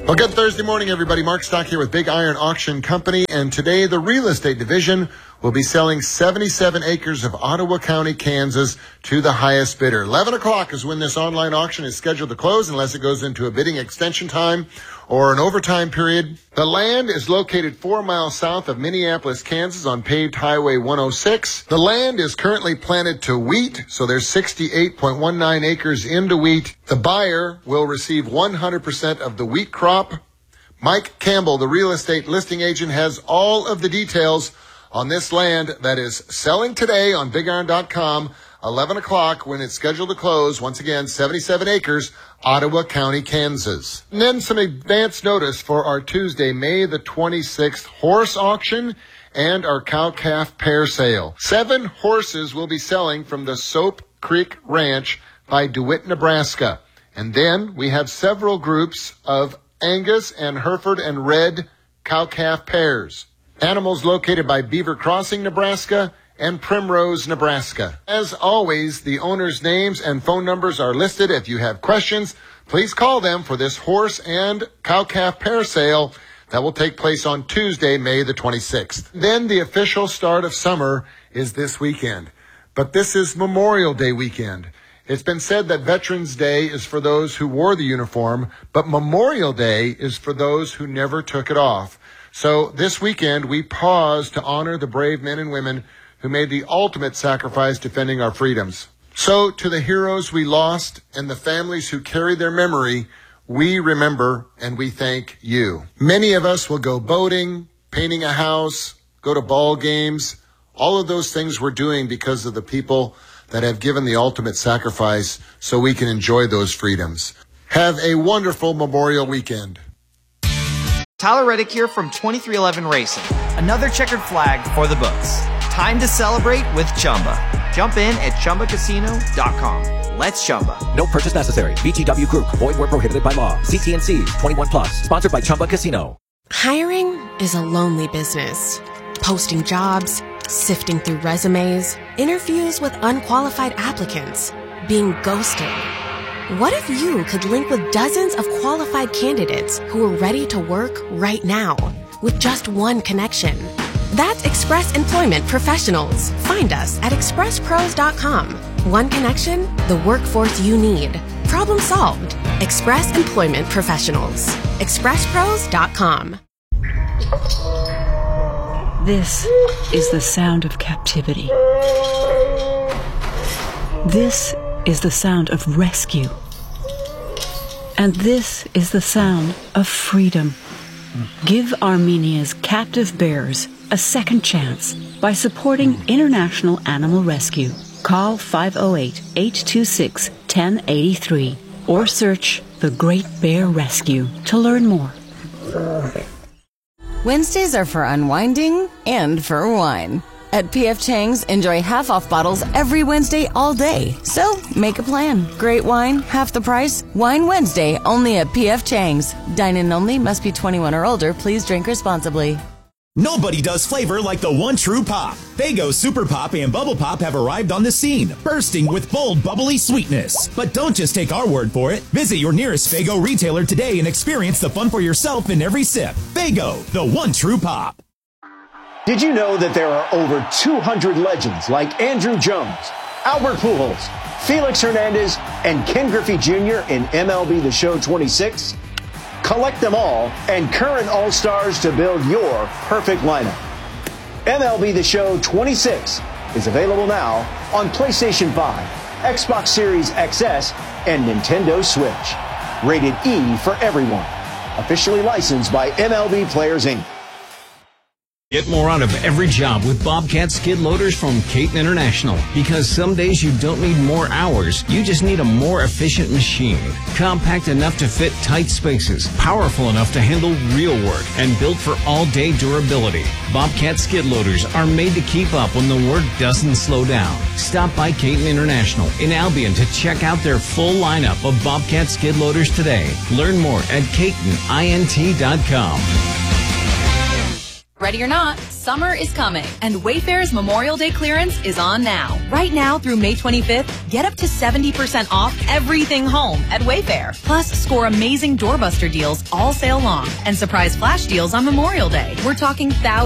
Well, good Thursday morning, everybody. Mark Stock here with Big Iron Auction Company, and today the real estate division will be selling 77 acres of Ottawa County, Kansas to the highest bidder. 11 o'clock is when this online auction is scheduled to close, unless it goes into a bidding extension time or an overtime period. The land is located 4 miles south of Minneapolis, Kansas on paved Highway 106. The land is currently planted to wheat, so there's 68.19 acres into wheat. The buyer will receive 100% of the wheat crop. Mike Campbell, the real estate listing agent, has all of the details on this land that is selling today on BigIron.com, 11 o'clock when it's scheduled to close. Once again, 77 acres, Ottawa County, Kansas. And then some advance notice for our Tuesday, May the 26th horse auction and our cow-calf pair sale. 7 horses will be selling from the Soap Creek Ranch by DeWitt, Nebraska. And then we have several groups of Angus and Hereford and Red cow-calf pairs. Animals located by Beaver Crossing, Nebraska, and Primrose, Nebraska. As always, the owners' names and phone numbers are listed. If you have questions, please call them for this horse and cow-calf pair sale that will take place on Tuesday, May the 26th. Then the official start of summer is this weekend. But this is Memorial Day weekend. It's been said that Veterans Day is for those who wore the uniform, but Memorial Day is for those who never took it off. So this weekend, we pause to honor the brave men and women who made the ultimate sacrifice defending our freedoms. So to the heroes we lost and the families who carry their memory, we remember and we thank you. Many of us will go boating, painting a house, go to ball games. All of those things we're doing because of the people that have given the ultimate sacrifice so we can enjoy those freedoms. Have a wonderful Memorial weekend. Tyler Reddick here from 2311 Racing. Another checkered flag for the books. Time to celebrate with Chumba. Jump in at ChumbaCasino.com. Let's Chumba. No purchase necessary. VGW Group. Void where prohibited by law. CT&C. 21 plus. Sponsored by Chumba Casino. Hiring is a lonely business. Posting jobs, sifting through resumes, interviews with unqualified applicants, being ghosted. What if you could link with dozens of qualified candidates who are ready to work right now with just one connection? That's Express Employment Professionals. Find us at expresspros.com. One connection, the workforce you need. Problem solved. Express Employment Professionals. expresspros.com. This is the sound of captivity. This is the sound of rescue. And this is the sound of freedom. Give Armenia's captive bears a second chance by supporting International Animal Rescue. Call 508-826-1083 or search The Great Bear Rescue to learn more. Wednesdays are for unwinding and for wine. At P.F. Chang's, enjoy half-off bottles every Wednesday all day. So, make a plan. Great wine, half the price. Wine Wednesday, only at P.F. Chang's. Dine-in only, must be 21 or older. Please drink responsibly. Nobody does flavor like the one true pop. Faygo Super Pop and Bubble Pop have arrived on the scene, bursting with bold, bubbly sweetness. But don't just take our word for it. Visit your nearest Faygo retailer today and experience the fun for yourself in every sip. Faygo, the one true pop. Did you know that there are over 200 legends like Andrew Jones, Albert Pujols, Felix Hernandez, and Ken Griffey Jr. in MLB The Show 26? Collect them all and current All-Stars to build your perfect lineup. MLB The Show 26 is available now on PlayStation 5, Xbox Series XS, and Nintendo Switch. Rated E for everyone. Officially licensed by MLB Players, Inc. Get more out of every job with Bobcat skid loaders from Caton International. Because some days you don't need more hours, you just need a more efficient machine. Compact enough to fit tight spaces, powerful enough to handle real work, and built for all-day durability. Bobcat skid loaders are made to keep up when the work doesn't slow down. Stop by Caton International in Albion to check out their full lineup of Bobcat skid loaders today. Learn more at CatonINT.com. Ready or not, summer is coming, and Wayfair's Memorial Day clearance is on now. Right now through May 25th, get up to 70% off everything home at Wayfair. Plus, score amazing doorbuster deals all sale long and surprise flash deals on Memorial Day. We're talking thousands